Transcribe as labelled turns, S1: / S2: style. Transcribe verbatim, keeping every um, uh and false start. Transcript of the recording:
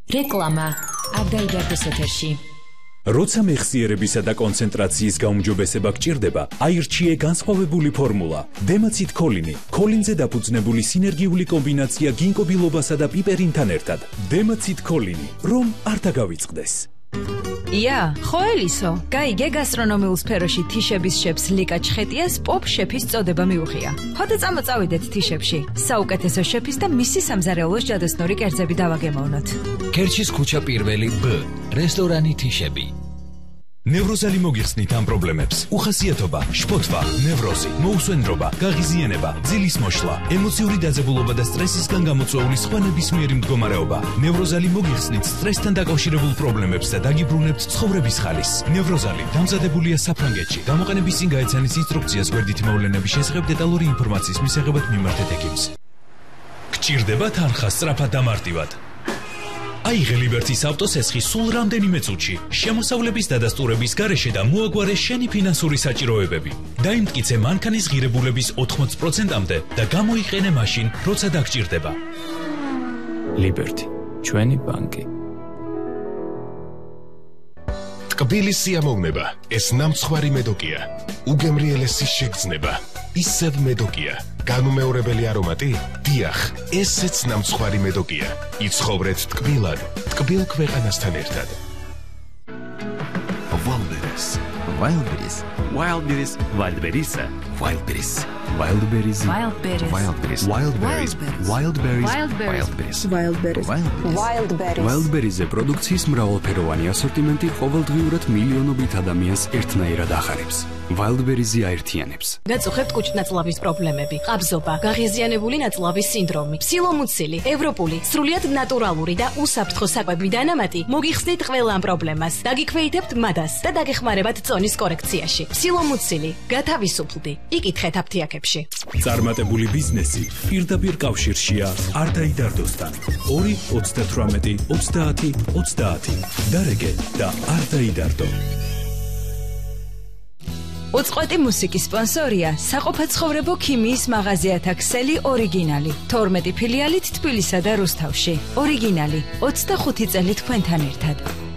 S1: რეკლამა არ დაიდარდეს ეთერში.
S2: როცა მეხსიერებისა და კონცენტრაციის გაუმჯობესება გჭირდება, აირჩიე განსხვავებული ფორმულა. დემაცით ქოლინი, ქოლინზე დაფუძნებული სინერგიული კომბინაცია გინკობილობასა და პიპერინთან ერთად. დემაცით ქოლინი, რომ არ დაგავიწყდეს.
S3: ია, ხო ელისო, გაიგე გასტრონომიულ სფეროში თიშების შეფს ლიკა ჩხეტიას პოპ შეფის წოდება მიუღია. ხოდა წამოწავიდეთ თიშებში, საუკეთესო შეფის და მისი სამზარეულოს ჯადოსნური კერძები დავაგემოვნოთ.
S4: კერჩის ქუჩა პირველი ბ, რესტორანი თიშები. ნევროზალი მოგიხსნით ამ პრობლემებს. უხასიათობა, შფოთვა, ნევროზი, მოუსვენრობა, გაღიზიანება, ძილის მოშლა, ემოციური დაძაბულობა და სტრესისგან გამოწვეული სხვა ნებისმიერი მდგომარეობა. ნევროზალი მოგიხსნით სტრესთან დაკავშირებულ პრობლემებს და დაგიბრუნებთ ცხოვრების ხალისს. ნევროზალი დამზადებულია საფრანგეთში. გამოყენების წინ გაეცანით ინსტრუქციას გვერდითი მოვლენების შესახებ დეტალური ინფორმაციის მისაღებად მიმართეთ ექიმს. გჭირდება თანხა სწრაფად და მარტივად. აიღე ლიბერტის ავტოსესხი სულ რამდენიმე წუთში. შემოსავლების დადასტურების გარეშე და მოაგვარე შენი ფინანსური საჭიროებები. დაიმტკიცე მანქანის ღირებულების ოთხმოცი პროცენტამდე და გამოიყენე მაშინ, როცა დაგჭირდება.
S5: ლიბერტი, ჩვენი ბანკი.
S6: ტკბილი სიამოვნება, ეს ნამცხვარი მედოკია. უგემრიელესი შეგრძნება, ისევ მედოკია. განუმეორებელი არომატი? დიახ, ესეც ნამცხვარი მედოკია. იცხოვრეთ ტკბილად, ტკბილ ქვეყანასთან ერთად.
S7: Wildberries, Wildberries, Wildberries, Wildberries, Wildberries, Wildberries,
S3: Wildberries,
S7: Wildberries, Wildberries, Wildberries,
S3: Wildberries,
S7: Wildberries,
S3: Wildberries.
S5: Wildberries-ზე პროდუქციის მრავალფეროვანი ასორტიმენტი ყოველდღიურად მილიონობით ადამიანს ერთნაირად ახარებს. Wildberries-ი აერთიანებს.
S3: გაწუხებთ კუჭნაწლავის პრობლემები, ყაბზობა, გაღიზიანებული ნაწლავის სინდრომი, ფსილომუცილი, ევროპული, სრულიად ნატურალური და უსაფრთხო საკვები დანამატი მოგიხსნით ყველა ამ პრობლემას. დაგიქვეითებთ მადას და დაგეხმარებათ წონის კორექციაში. ფსილომუცილი, გათავისუფლდი. იკითხეთ აფთიაქებში.
S2: წარმატებული ბიზნესი პირდაპირ კავშირშია არ დაიდარდოსთან. ორი ოცდათვრამეტი ოცდაათი ოცდაათი. დარეგე და არ დაიდარდო.
S3: უწყვეტი მუსიკის სპონსორია საყოფაცხოვრებო ქიმიის მაღაზიათა ქსელი ორიგინალი. თორმეტი ფილიალით თბილისსა და რუსთავში. ორიგინალი ოცდახუთი წელი თქვენთან ერთად.